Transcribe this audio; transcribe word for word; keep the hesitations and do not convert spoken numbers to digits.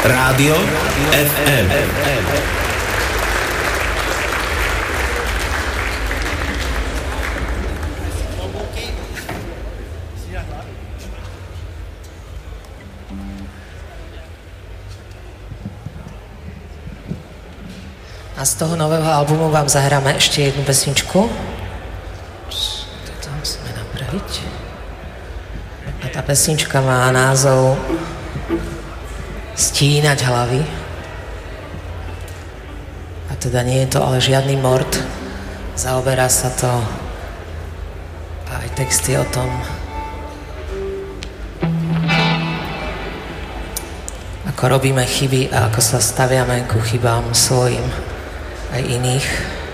Rádio ef em. A z toho nového albumu vám zahráme ešte jednu pesničku. To musíme napraviť. A tá pesnička má názov Stínať hlavy. A teda nie je to ale žiadny mord. Zaoberá sa to a aj texty o tom, ako robíme chyby a ako sa staviame ku chybám svojim aj iných.